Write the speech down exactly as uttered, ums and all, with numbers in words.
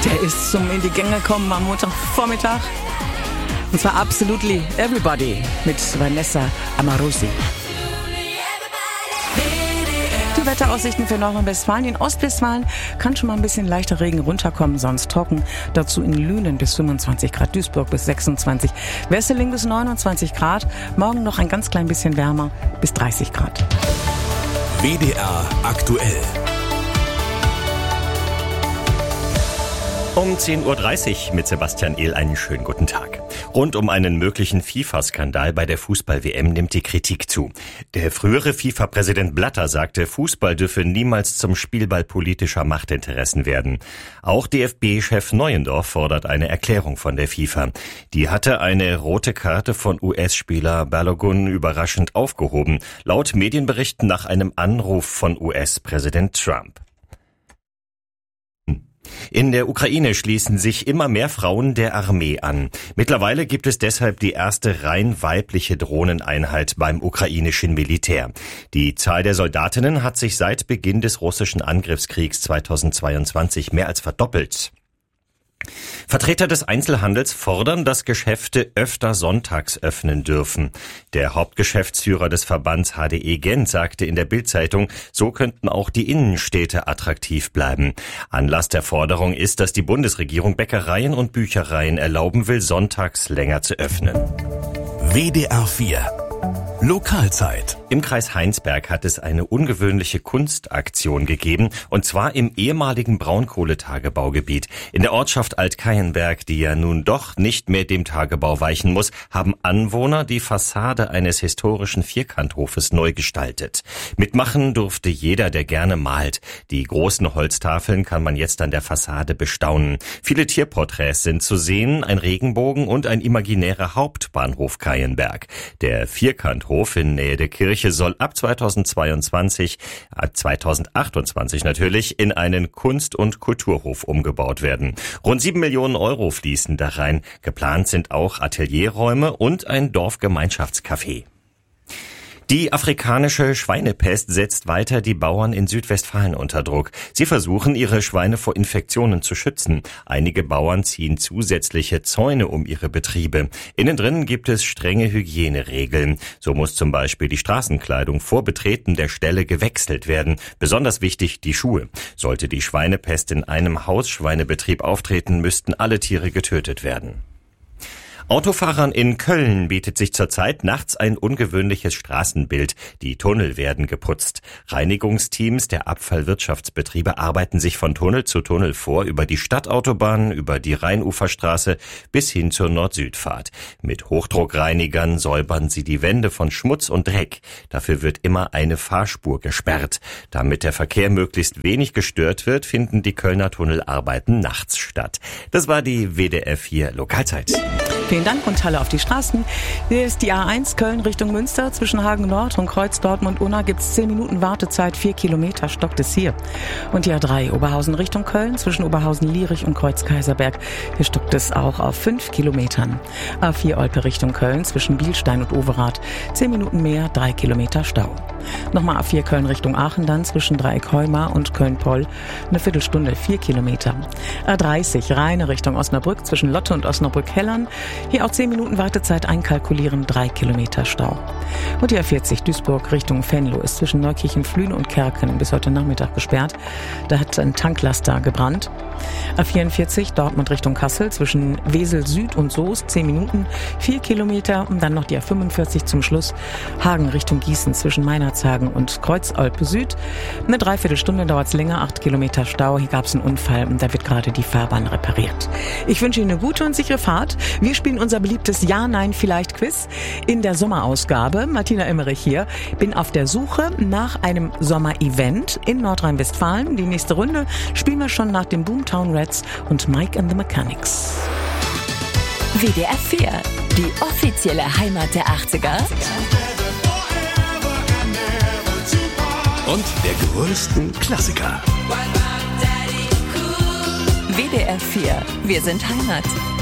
Der ist zum in die Gänge kommen am Montagvormittag. Und zwar Absolutely Everybody mit Vanessa Amorosi. Die Wetteraussichten für Nordrhein-Westfalen. In Ostwestfalen kann schon mal ein bisschen leichter Regen runterkommen, sonst trocken. Dazu in Lünen bis fünfundzwanzig Grad, Duisburg bis sechsundzwanzig, Wesseling bis neunundzwanzig Grad. Morgen noch ein ganz klein bisschen wärmer, bis dreißig Grad. W D R aktuell. Um zehn Uhr dreißig mit Sebastian Ehl einen schönen guten Tag. Rund um einen möglichen FIFA-Skandal bei der Fußball-W M nimmt die Kritik zu. Der frühere FIFA-Präsident Blatter sagte, Fußball dürfe niemals zum Spielball politischer Machtinteressen werden. Auch D F B-Chef Neuendorf fordert eine Erklärung von der FIFA. Die hatte eine rote Karte von U S-Spieler Balogun überraschend aufgehoben, laut Medienberichten nach einem Anruf von U S-Präsident Trump. In der Ukraine schließen sich immer mehr Frauen der Armee an. Mittlerweile gibt es deshalb die erste rein weibliche Drohneneinheit beim ukrainischen Militär. Die Zahl der Soldatinnen hat sich seit Beginn des russischen Angriffskriegs zweitausendzweiundzwanzig mehr als verdoppelt. Vertreter des Einzelhandels fordern, dass Geschäfte öfter sonntags öffnen dürfen. Der Hauptgeschäftsführer des Verbands H D E Gent sagte in der Bild-Zeitung, so könnten auch die Innenstädte attraktiv bleiben. Anlass der Forderung ist, dass die Bundesregierung Bäckereien und Büchereien erlauben will, sonntags länger zu öffnen. W D R vier Lokalzeit. Im Kreis Heinsberg hat es eine ungewöhnliche Kunstaktion gegeben, und zwar im ehemaligen Braunkohletagebaugebiet. In der Ortschaft Alt-Keienberg, die ja nun doch nicht mehr dem Tagebau weichen muss, haben Anwohner die Fassade eines historischen Vierkanthofes neu gestaltet. Mitmachen durfte jeder, der gerne malt. Die großen Holztafeln kann man jetzt an der Fassade bestaunen. Viele Tierporträts sind zu sehen, ein Regenbogen und ein imaginärer Hauptbahnhof Keienberg. Der Vierkanthof in Nähe der Kirche soll ab zweitausendzweiundzwanzig, ab zweitausendachtundzwanzig natürlich, in einen Kunst- und Kulturhof umgebaut werden. Rund sieben Millionen Euro fließen da rein. Geplant sind auch Atelierräume und ein Dorfgemeinschaftscafé. Die afrikanische Schweinepest setzt weiter die Bauern in Südwestfalen unter Druck. Sie versuchen, ihre Schweine vor Infektionen zu schützen. Einige Bauern ziehen zusätzliche Zäune um ihre Betriebe. Innen drin gibt es strenge Hygieneregeln. So muss zum Beispiel die Straßenkleidung vor Betreten der Ställe gewechselt werden. Besonders wichtig die Schuhe. Sollte die Schweinepest in einem Hausschweinebetrieb auftreten, müssten alle Tiere getötet werden. Autofahrern in Köln bietet sich zurzeit nachts ein ungewöhnliches Straßenbild. Die Tunnel werden geputzt. Reinigungsteams der Abfallwirtschaftsbetriebe arbeiten sich von Tunnel zu Tunnel vor, über die Stadtautobahn, über die Rheinuferstraße bis hin zur Nord-Süd-Fahrt. Mit Hochdruckreinigern säubern sie die Wände von Schmutz und Dreck. Dafür wird immer eine Fahrspur gesperrt. Damit der Verkehr möglichst wenig gestört wird, finden die Kölner Tunnelarbeiten nachts statt. Das war die W D R vier Lokalzeit. Vielen Dank und Halle auf die Straßen. Hier ist die A eins Köln Richtung Münster. Zwischen Hagen Nord und Kreuz Dortmund-Unna gibt es zehn Minuten Wartezeit. Vier Kilometer stockt es hier. Und die A drei Oberhausen Richtung Köln. Zwischen Oberhausen-Lierich und Kreuz-Kaiserberg. Hier stockt es auch auf fünf Kilometern. A vier Olpe Richtung Köln. Zwischen Bielstein und Overath. Zehn Minuten mehr, drei Kilometer Stau. Nochmal A vier Köln Richtung Aachen. Dann zwischen Dreieck-Heumar und Köln-Poll. Eine Viertelstunde, vier Kilometer. A dreißig Rheine Richtung Osnabrück. Zwischen Lotte und Osnabrück-Hellern. Hier auch zehn Minuten Wartezeit einkalkulieren, drei Kilometer Stau. Und die A vierzig Duisburg Richtung Venlo ist zwischen Neukirchen-Flühen und Kerken bis heute Nachmittag gesperrt. Da hat ein Tanklaster gebrannt. A vierundvierzig Dortmund Richtung Kassel zwischen Wesel Süd und Soest, zehn Minuten, vier Kilometer. Und dann noch die A fünfundvierzig zum Schluss. Hagen Richtung Gießen zwischen Meinerzhagen und Kreuzolpe Süd. Eine Dreiviertelstunde dauert es länger, acht Kilometer Stau. Hier gab es einen Unfall und da wird gerade die Fahrbahn repariert. Ich wünsche Ihnen eine gute und sichere Fahrt. Wir spielen unser beliebtes Ja-Nein-Vielleicht-Quiz in der Sommerausgabe. Martina Emmerich hier. Bin auf der Suche nach einem Sommerevent in Nordrhein-Westfalen. Die nächste Runde spielen wir schon nach dem Boomtown Rats und Mike and the Mechanics. W D R vier, die offizielle Heimat der achtziger. Und der größten Klassiker. W D R vier, wir sind Heimat.